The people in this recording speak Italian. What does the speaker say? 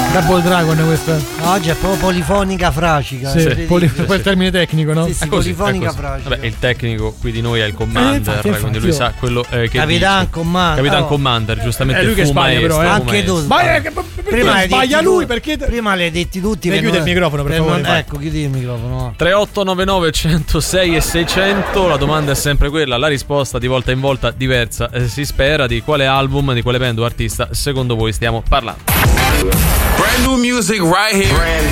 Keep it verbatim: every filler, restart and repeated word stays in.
Double Dragon questa. No, oggi è proprio polifonica fracica. Sì, sì. Poli- quel termine tecnico, no? Sì, sì, È così, polifonica è così. fracica. Vabbè, il tecnico qui di noi è il Commander, Eh, infatti, infatti, quindi lui io- sa quello eh, che Capitan dice. Commander. Capitan Oh. Commander, giustamente È lui che fu sbaglia, maestro, però, eh. fu Anche tu. maestro. Ma è che Prima l'hai sbaglia detti lui tu- perché Prima le hai detti tutti. Mi per chiude non- il microfono, per favore, non- vai. Ecco, chiudi il microfono. tre otto nove nove centosei e seicento, la domanda è sempre quella, la risposta di volta in volta diversa, eh, si spera. Di quale album, di quale band o artista secondo voi stiamo parlando? Brand new music right here.